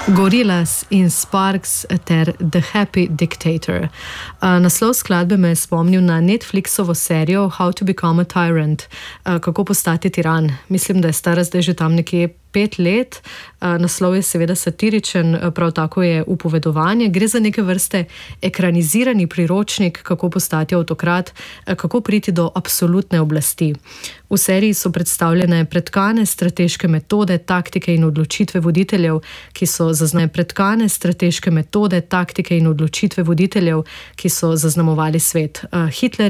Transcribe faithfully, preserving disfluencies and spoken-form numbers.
Gorillaz in Sparks ter The Happy Dictator. Uh, naslov skladbe me je spomnil na Netflixovo serijo How to Become a Tyrant, uh, kako postati tiran. Mislim, da je stara zdaj že tam nekje pet let. Uh, naslov je seveda satiričen, prav tako je upovedovanje. Gre za neke vrste ekranizirani priročnik, kako postati avtokrat, uh, kako priti do absolutne oblasti. V seriji so predstavljene pretkane strateške metode, taktike in odločitve voditeljev, ki so zaznane pretkane strateške metode, taktike in odločitve voditeljev, ki so zaznamovali svet. Uh, Hitler